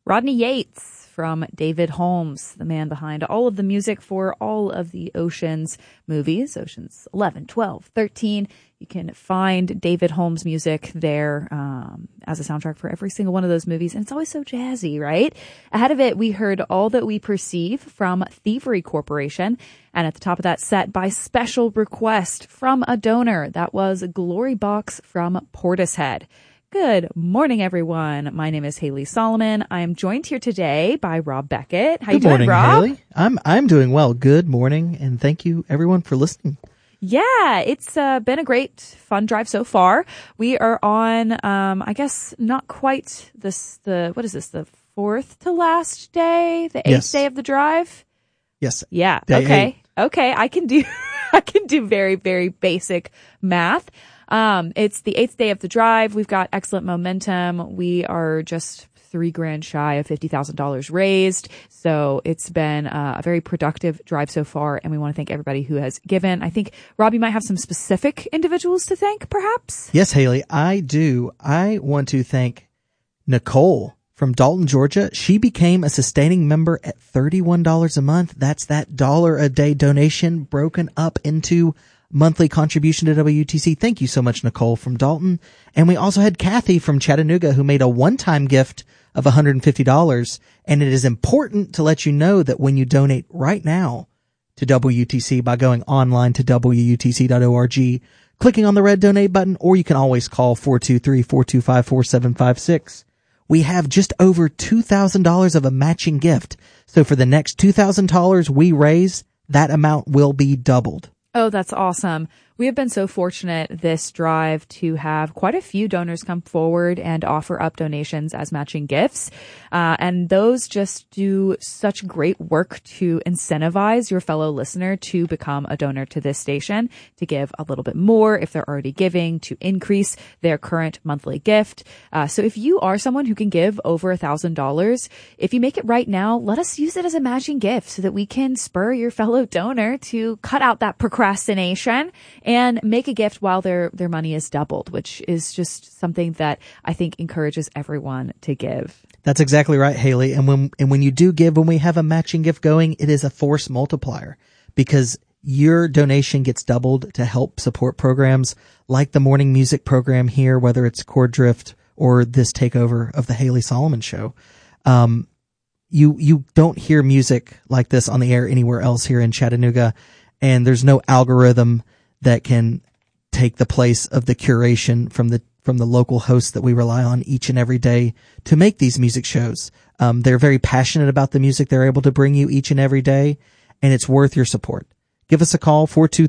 Rodney Yates from David Holmes, the man behind all of the music for all of the Ocean's movies, Ocean's 11, 12, 13. You can find David Holmes music there as a soundtrack for every single one of those movies. And it's always so jazzy, right? Ahead of it, we heard All That We Perceive from Thievery Corporation. And at the top of that set, by special request from a donor, that was Glory Box from Portishead. Good morning, everyone. My name is Haley Solomon. I am joined here today by Rob Beckett. How you doing, Rob? Haley. I'm doing well. Good morning, and thank you, everyone, for listening. Yeah, it's been a great, fun drive so far. We are on, I guess, not quite the fourth to last day, the eighth day of the drive? Yes. Yeah. Day okay. 8. Okay. I can do very, very basic math. It's the 8th day of the drive. We've got excellent momentum. We are just $3,000 shy of $50,000 raised. So it's been a very productive drive so far. And we want to thank everybody who has given. I think, Rob, you might have some specific individuals to thank, perhaps? Yes, Haley, I do. I want to thank Nicole from Dalton, Georgia. She became a sustaining member at $31 a month. That's that $1 a day donation broken up into monthly contribution to WUTC. Thank you so much, Nicole from Dalton. And we also had Kathy from Chattanooga who made a one-time gift of $150. And it is important to let you know that when you donate right now to WUTC by going online to WUTC.org, clicking on the red donate button, or you can always call 423-425-4756. We have just over $2,000 of a matching gift. So for the next $2,000 we raise, that amount will be doubled. Oh, that's awesome. We have been so fortunate this drive to have quite a few donors come forward and offer up donations as matching gifts. And those just do such great work to incentivize your fellow listener to become a donor to this station, to give a little bit more if they're already giving, to increase their current monthly gift. So if you are someone who can give over $1,000, if you make it right now, let us use it as a matching gift so that we can spur your fellow donor to cut out that procrastination and make a gift while their money is doubled, which is just something that I think encourages everyone to give. That's exactly right, Haley. And when you do give, when we have a matching gift going, it is a force multiplier because your donation gets doubled to help support programs like the morning music program here, whether it's Chord Drift or this takeover of the Haley Solomon Show. You don't hear music like this on the air anywhere else here in Chattanooga, and there's no algorithm that can take the place of the curation from the local hosts that we rely on each and every day to make these music shows. They're very passionate about the music they're able to bring you each and every day, and it's worth your support. Give us a call,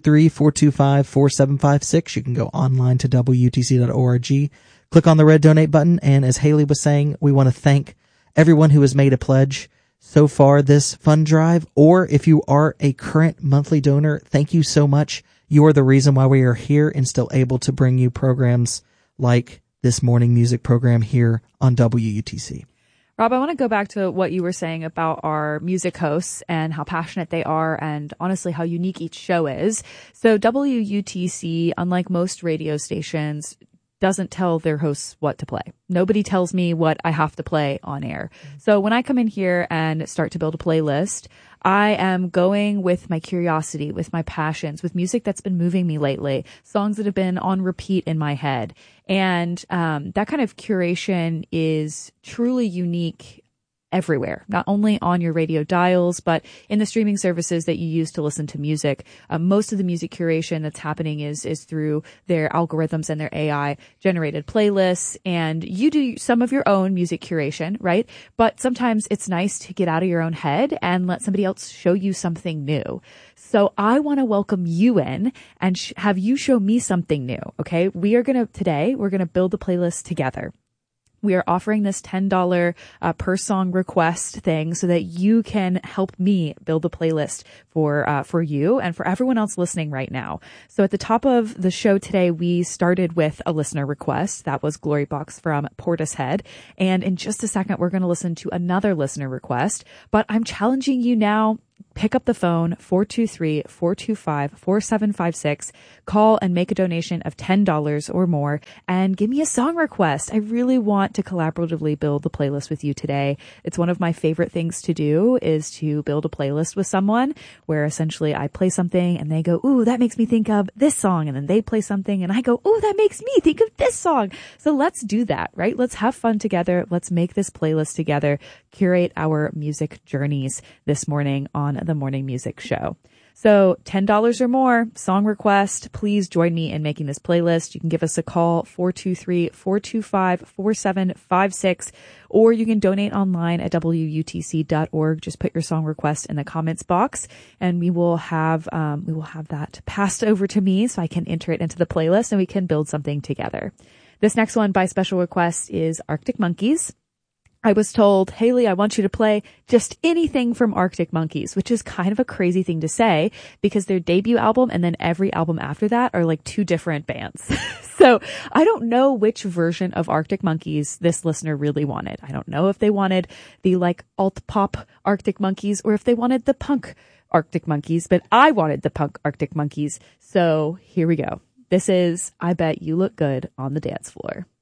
423-425-4756. You can go online to WUTC.org, click on the red donate button, and as Haley was saying, we want to thank everyone who has made a pledge so far this fund drive, or if you are a current monthly donor, thank you so much. You're the reason why we are here and still able to bring you programs like this morning music program here on WUTC. Rob, I want to go back to what you were saying about our music hosts and how passionate they are and honestly how unique each show is. So WUTC, unlike most radio stations, doesn't tell their hosts what to play. Nobody tells me what I have to play on air. So when I come in here and start to build a playlist, I am going with my curiosity, with my passions, with music that's been moving me lately, songs that have been on repeat in my head. And that kind of curation is truly unique everywhere, not only on your radio dials, but in the streaming services that you use to listen to music. Most of the music curation that's happening is through their algorithms and their AI generated playlists. And you do some of your own music curation, right? But sometimes it's nice to get out of your own head and let somebody else show you something new. So I want to welcome you in and have you show me something new. Okay. Today we're going to build the playlist together. We are offering this $10 per song request thing so that you can help me build a playlist for you and for everyone else listening right now. So at the top of the show today, we started with a listener request. That was Glory Box from Portishead. And in just a second, we're going to listen to another listener request. But I'm challenging you now. pick up the phone, 423-425-4756, call and make a donation of $10 or more, and give me a song request. I really want to collaboratively build the playlist with you today. It's one of my favorite things to do is to build a playlist with someone where essentially I play something and they go, ooh, that makes me think of this song. And then they play something and I go, ooh, that makes me think of this song. So let's do that, right? Let's have fun together. Let's make this playlist together, curate our music journeys this morning on the Morning Music Show. So $10 or more, song request. Please join me in making this playlist. You can give us a call, 423-425-4756, or you can donate online at WUTC.org. Just put your song request in the comments box and we will have that passed over to me so I can enter it into the playlist and we can build something together. This next one by special request is Arctic Monkeys. I was told, Haley, I want you to play just anything from Arctic Monkeys, which is kind of a crazy thing to say because their debut album and then every album after that are like two different bands. So I don't know which version of Arctic Monkeys this listener really wanted. I don't know if they wanted the like alt pop Arctic Monkeys or if they wanted the punk Arctic Monkeys, but I wanted the punk Arctic Monkeys. So here we go. This is I Bet You Look Good on the Dance Floor.